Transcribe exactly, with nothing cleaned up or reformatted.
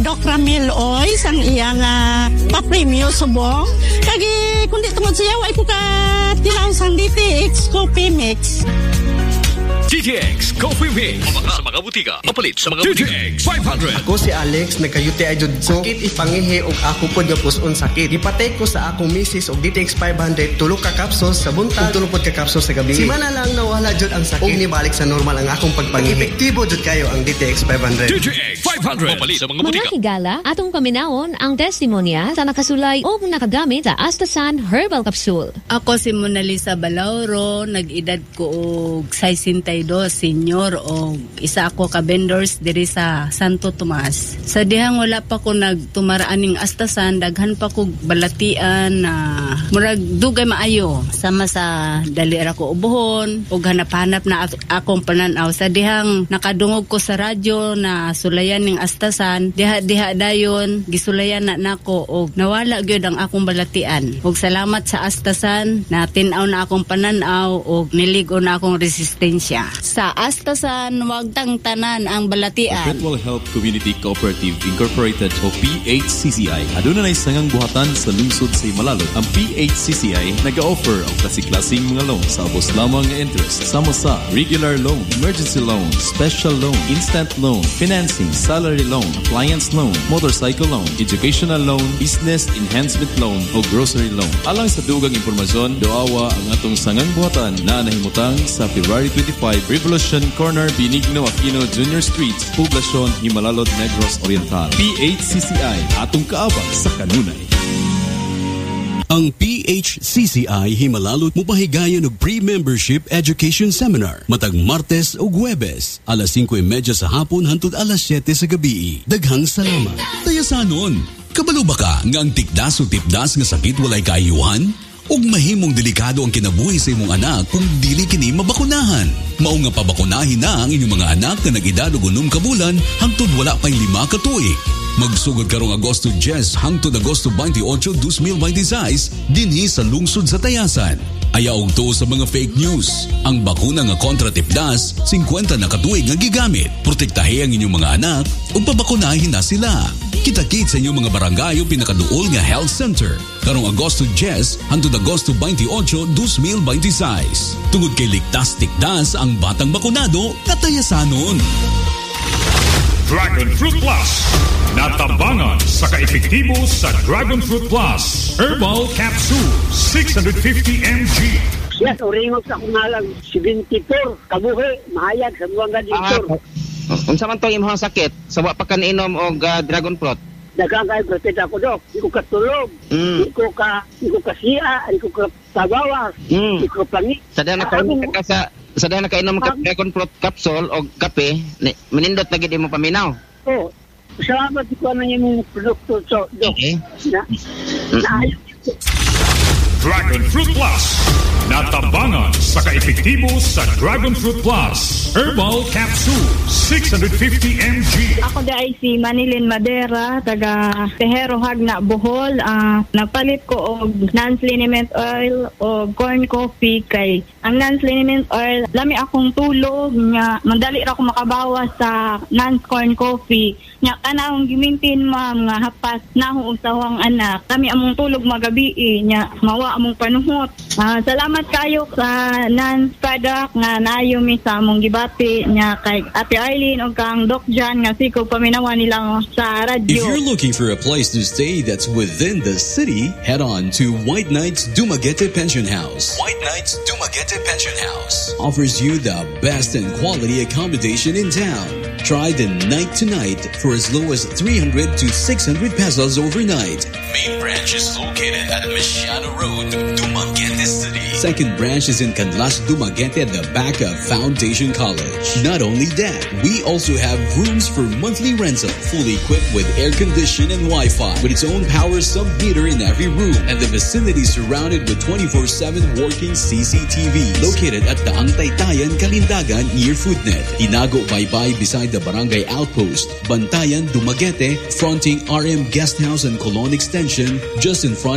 Doc Ramil Oy sang iyang uh, pa-premium subong. Kagi kundi tungod siya way ko ka tilaw sang D T X Coffee Mix. D T X Coffee Mix. Sa mga butika, mapalit sa mga butika. D T X five hundred. Ako si Alex, nagkayuti ay jud ko. Sakit ipangihi og ako pod nga puson sakit. Ipatay ko sa akong misis og D T X five hundred tulo ka capsules sa buntag, tulo pod ka capsules sa gabi. Si mana lang nawala jud ang sakit. Og nibalik sa normal ang akong pagpangihi. Epektibo jud kayo ang D T X five hundred. D T X five hundred. Mapalit sa mga butika. Mga higala, atong paminawon ang testimonya sa nakasulay o nakagamit sa Astasan Herbal Capsule. Ako si Mona Lisa Balauro, nag-edad ko og sixty-two senior o isa ako ka vendors diri sa Santo Tomas. Sa dihang wala pa ko nagtumaraan ning Astasan, daghan pa ko balatian na murag dugay maayo sama sa dali ra ko ubuhon ug hanap-hanap na akong pananaw. Sa dihang nakadungog ko sa radyo na sulayan ning Astasan, diha-diha dayon gisulayan na nako og nawala gyud ang akong balatian. Ug salamat sa Astasan na tin-aw na akong pananaw og niligo na akong resistensya. Sa Astasan, wag tang tanan ang balatian. Virtual Health Community Cooperative Incorporated o P H C C I aduna nay sangang buhatan sa lungsod sa Himalalod. Ang P H C C I nag-offer og klase-klaseng mga loan sa ubos lamang nga interest sama sa regular loan, emergency loan, special loan, instant loan, financing, salary loan, appliance loan, motorcycle loan, educational loan, business enhancement loan o grocery loan. Alang sa dugang impormasyon, doawa ang atong sangang buhatan na nahimutang sa February twenty-fifth, Revolution Corner, Benigno Aquino Junior Street, Poblacion, Himalalod, Negros Oriental. P H C C I, atong kaabang sa kanunay. Ang P H C C I Himalalod mupahigayon og pre-membership education seminar matag Martes ug Huwebes alas singko y media sa hapon hangtod alas siyete sa gabi. Daghang salamat. Tayasanon, kabalo ba ka nga ang tikdas o tipdas nga sakit walay kaayuhan? Og mahimong delikado ang kinabuhi sa imong anak kung dili kini mabakunahan. Mao nga pabakunahin na ang inyong mga anak na nag-edad og unom ka bulan hangtod wala pay lima ka tuig. Magsugod karong Agosto ten hangtod Agosto twenty-eight, twenty twenty-six dinhi sa lungsod sa Tayasan. Ayaw og tuo sa mga fake news. Ang bakuna nga kontra tipdas, fifty na katuig nga gigamit. Protektahe ang inyong mga anak ug pabakunahin na sila. Kita-kit sa inyong mga barangay o pinakaduol nga health center. Karong Agosto ten hangtod Agosto twenty-eight, twenty twenty-six. Tungod kay ligtas tikdas ang batang bakunado, katayasanon. Dragon Fruit Plus. Natabangan sa kaepektibo sa Dragon Fruit Plus Herbal Capsule six hundred fifty milligrams. Yes, oringog sa kumalang seventy-four kabuhi, mahayag sa buwang gadiktor. Ah, unsa man to imong sakit? Sa wa pa kaninom og uh, Dragon Fruit? Daghang kay protet ako dok. Di ko katulog. Mm. Di ko ka, di ko kasiya, di ko ka tabawas. Mm. Di ko pangi. Sa dahang nakainom ka sa sa dahang nakainom ka Dragon Fruit capsule o kape, ni, manindot lagi di mo paminaw. Oh. Salamat ko na yung produkto so dok. Okay. Na. Na Dragon Fruit Plus. Natabangan sa kaepektibo sa Dragon Fruit Plus Herbal Capsule six hundred fifty milligrams. Ako da ay si Manilin Madera, taga Tejero Hagna, Bohol. Uh, napalit ko og non-liniment oil o corn coffee kay ang non-liniment oil lami akong tulog nga madali ra ko makabawas sa non-corn coffee. Nya kanang gimintin ma'am nga hapas naho usawang anak. Kami among tulog magabi nya mawa among panuhot. Uh, salamat kayo sa non-product nga nayo mi sa among gibati nya kay Ate Arlene o kang Doc Jan nga siko paminawan nila sa radyo. If you're looking for a place to stay that's within the city, head on to White Knights Dumaguete Pension House. White Knights Dumaguete Pension House offers you the best and quality accommodation in town. Try the night to night for as low as three hundred to six hundred pesos overnight. Main branch is located at Mesiano Road, Dumaguete City. Second branch is in Canlas, Dumaguete at the back of Foundation College. Not only that, we also have rooms for monthly rental, fully equipped with air condition and Wi-Fi, with its own power sub-meter in every room, and the vicinity surrounded with twenty-four seven working C C T Vs. Located at the Taytayan, Kalindagan, near Foodnet. Inago Baybay beside the Barangay Outpost. Bantayan, Dumaguete, fronting R M Guest House and Colon Extension, just in front